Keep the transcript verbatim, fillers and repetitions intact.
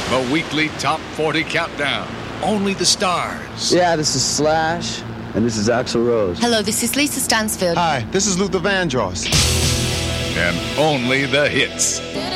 The weekly Top forty Countdown. Only the stars. Yeah, this is Slash, and this is Axl Rose. Hello, this is Lisa Stansfield. Hi, this is Luther Vandross. And only the hits.